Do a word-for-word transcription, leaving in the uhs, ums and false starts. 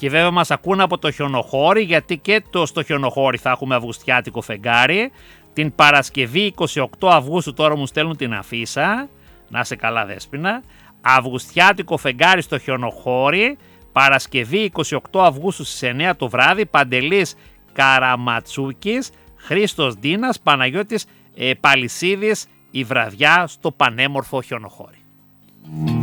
Και βέβαια μας ακούν από το Χιονοχώρι, γιατί και το στο Χιονοχώρι θα έχουμε αυγουστιάτικο φεγγάρι. Την Παρασκευή είκοσι οκτώ Αυγούστου, τώρα μου στέλνουν την αφίσα. Να σε καλά Δέσποινα. Αυγουστιάτικο φεγγάρι στο Χιονοχώρι. Παρασκευή είκοσι οκτώ Αυγούστου στις εννιά το βράδυ. Παντελής Καραματσούκης, Χρήστος Ντίνας, Παναγιώτης ε, Παλισίδης. Η βραδιά στο πανέμορφο Χιονοχώρι.